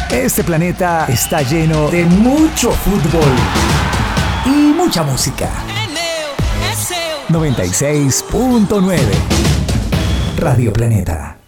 Este planeta está lleno de mucho fútbol y mucha música. 96.9 Radio Planeta.